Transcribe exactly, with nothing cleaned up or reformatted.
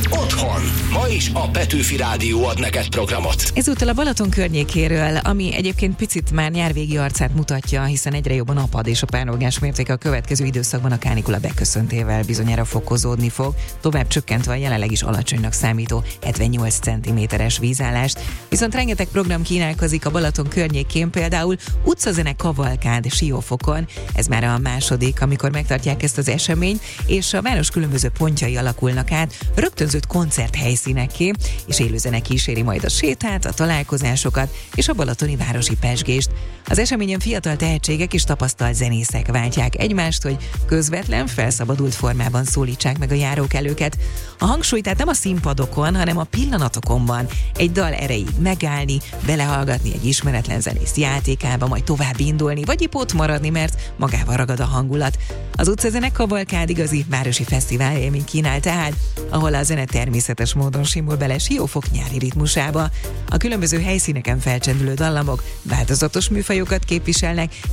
Otthon. Ma is a Petőfi Rádió ad neked programot. Ezúttal a Balaton környékéről, ami egyébként picit már nyárvégi arcát mutatja, hiszen egyre jobban apad, és a párolgás mértéke a következő időszakban a kánikula beköszöntével bizonyára fokozódni fog, tovább csökkentve a jelenleg is alacsonynak számító hetvennyolc centiméteres vízállást. Viszont rengeteg program kínálkozik a Balaton környékén, például utcazene kavalkád Siófokon. Ez már a második, amikor megtartják ezt az eseményt, és a város különböző pontjai alakulnak át rögtönzött koncerthelyszínekké, és élőzene kíséri majd a sétát, a találkozásokat és a balatoni városi pezsgést. Az eseményen fiatal tehetségek és tapasztalt zenészek váltják egymást, hogy közvetlen, felszabadult formában szólítsák meg a járókelőket. A hangsúly tehát nem a színpadokon, hanem a pillanatokon van. Egy dal erejéig megállni, belehallgatni egy ismeretlen zenész játékába, majd tovább indulni, vagy épp ott maradni, mert magával ragad a hangulat. Az utcazene kavalkád igazi városi fesztivál élmény kínál tehát, ahol a zene természetes módon simul bele Siófok nyári ritmusába. A különböző helyszíneken felcsendülő dallamok változatos műfajokat képviselnek,